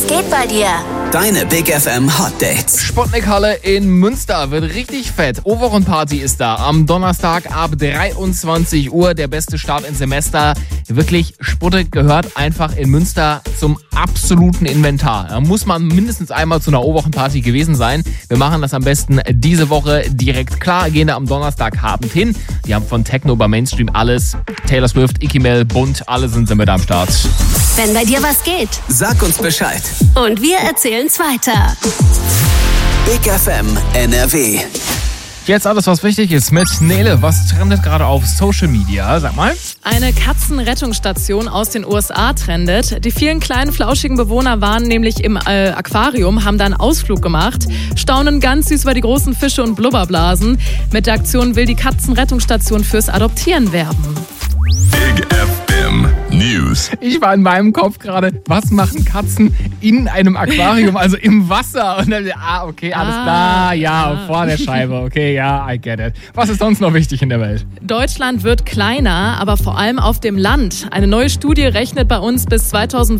geht bei dir? Deine Big FM Hot Dates. Sputnik-Halle in Münster wird richtig fett. O-Wochen-Party ist da. Am Donnerstag ab 23 Uhr. Der beste Start ins Semester. Wirklich, Sputnik gehört einfach in Münster zum absoluten Inventar. Da muss man mindestens einmal zu einer O-Wochen-Party gewesen sein. Wir machen das am besten diese Woche direkt klar. Gehen da am Donnerstagabend hin. Die haben von Techno über Mainstream alles. Taylor Swift, Icki Mel, Bunt, alle sind mit am Start. Wenn bei dir was geht. Sag uns Bescheid. Und wir erzählen's weiter. Big FM NRW. Jetzt alles, was wichtig ist mit Nele. Was trendet gerade auf Social Media? Sag mal. Eine Katzenrettungsstation aus den USA trendet. Die vielen kleinen, flauschigen Bewohner waren nämlich im Aquarium, haben da einen Ausflug gemacht, staunen ganz süß über die großen Fische und Blubberblasen. Mit der Aktion will die Katzenrettungsstation fürs Adoptieren werben. Big FM News. Ich war in meinem Kopf gerade, was machen Katzen in einem Aquarium, also im Wasser? Und dann, okay, alles klar, ja, vor der Scheibe, okay, ja, I get it. Was ist sonst noch wichtig in der Welt? Deutschland wird kleiner, aber vor allem auf dem Land. Eine neue Studie rechnet bei uns bis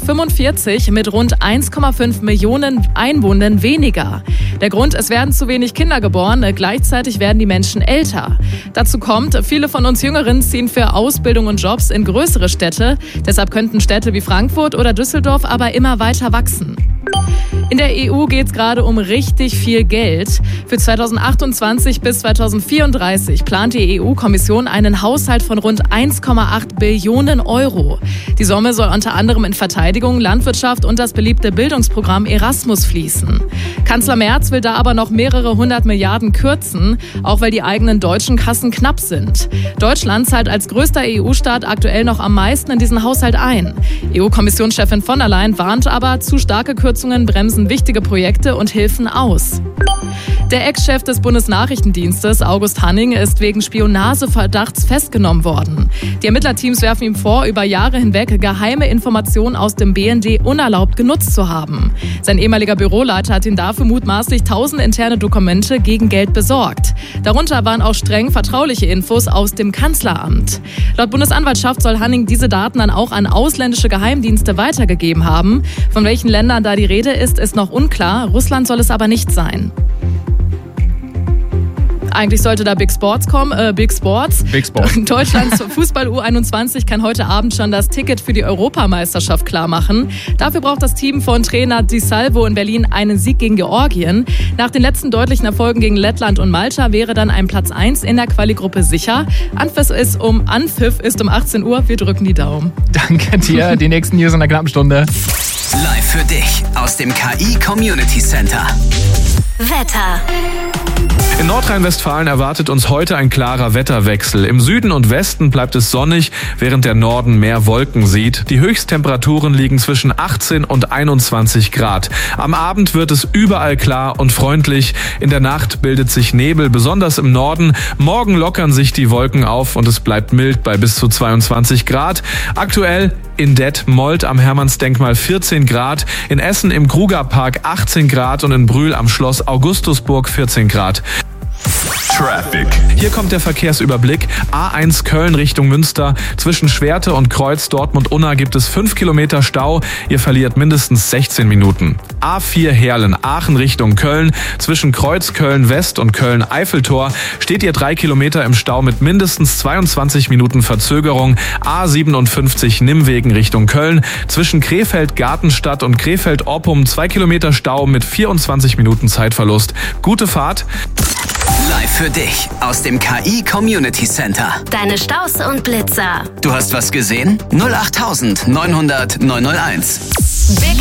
2045 mit rund 1,5 Millionen Einwohnern weniger. Der Grund, es werden zu wenig Kinder geboren, gleichzeitig werden die Menschen älter. Dazu kommt, viele von uns Jüngeren ziehen für Ausbildung und Jobs in größere Städte. Deshalb könnten Städte wie Frankfurt oder Düsseldorf aber immer weiter wachsen. In der EU geht es gerade um richtig viel Geld. Für 2028 bis 2034 plant die EU-Kommission einen Haushalt von rund 1,8 Billionen Euro. Die Summe soll unter anderem in Verteidigung, Landwirtschaft und das beliebte Bildungsprogramm Erasmus fließen. Kanzler Merz will da aber noch mehrere 100 Milliarden kürzen, auch weil die eigenen deutschen Kassen knapp sind. Deutschland zahlt als größter EU-Staat aktuell noch am meisten in diesen Haushalt ein. EU-Kommissionschefin von der Leyen warnt aber, zu starke Kürzungen bremsen wichtige Projekte und Hilfen aus. Der Ex-Chef des Bundesnachrichtendienstes, August Hanning, ist wegen Spionageverdachts festgenommen worden. Die Ermittlerteams werfen ihm vor, über Jahre hinweg geheime Informationen aus dem BND unerlaubt genutzt zu haben. Sein ehemaliger Büroleiter hat ihn dafür mutmaßlich 1000 interne Dokumente gegen Geld besorgt. Darunter waren auch streng vertrauliche Infos aus dem Kanzleramt. Laut Bundesanwaltschaft soll Hanning diese Daten dann auch an ausländische Geheimdienste weitergegeben haben. Von welchen Ländern da die Rede ist noch unklar. Russland soll es aber nicht sein. Eigentlich sollte da Big Sports kommen. Big Sports. Deutschlands Fußball-U21 kann heute Abend schon das Ticket für die Europameisterschaft klarmachen. Dafür braucht das Team von Trainer Di Salvo in Berlin einen Sieg gegen Georgien. Nach den letzten deutlichen Erfolgen gegen Lettland und Malta wäre dann ein Platz 1 in der Quali-Gruppe sicher. Anpfiff ist um 18 Uhr. Wir drücken die Daumen. Danke dir. Die nächsten News in einer knappen Stunde. Live für dich aus dem KI Community Center. Wetter. In Nordrhein-Westfalen erwartet uns heute ein klarer Wetterwechsel. Im Süden und Westen bleibt es sonnig, während der Norden mehr Wolken sieht. Die Höchsttemperaturen liegen zwischen 18 und 21 Grad. Am Abend wird es überall klar und freundlich. In der Nacht bildet sich Nebel, besonders im Norden. Morgen lockern sich die Wolken auf und es bleibt mild bei bis zu 22 Grad. Aktuell in Detmold am Hermannsdenkmal 14 Grad, in Essen im Krugerpark 18 Grad und in Brühl am Schloss Augustusburg 14 Grad. Traffic. Hier kommt der Verkehrsüberblick. A1 Köln Richtung Münster. Zwischen Schwerte und Kreuz Dortmund-Unna gibt es 5 Kilometer Stau. Ihr verliert mindestens 16 Minuten. A4 Heerlen Aachen Richtung Köln. Zwischen Kreuz Köln-West und Köln-Eiffeltor steht ihr 3 Kilometer im Stau mit mindestens 22 Minuten Verzögerung. A57 Nimmwegen Richtung Köln. Zwischen Krefeld-Gartenstadt und Krefeld-Oppum 2 Kilometer Stau mit 24 Minuten Zeitverlust. Gute Fahrt. Live für dich aus dem KI Community Center. Deine Staus und Blitzer. Du hast was gesehen? 08900 901. Big